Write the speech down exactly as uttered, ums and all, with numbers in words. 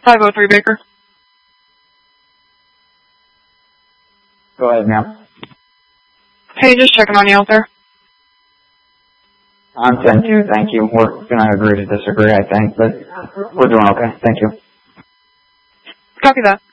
five oh three Baker. Go ahead, ma'am. Hey, just checking on you out there. I'm ten two, thank you. We're going to agree to disagree, I think, but we're doing okay. Thank you. Copy that.